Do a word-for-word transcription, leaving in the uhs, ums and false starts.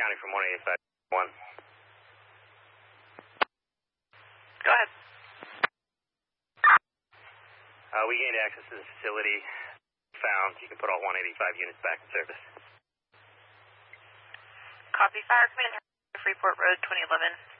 County from one eighty-five one. Go ahead. Uh, we gained access to the facility. Found you can put all one eighty-five units back in service. Copy. Fire Command, Freeport Road, twenty eleven.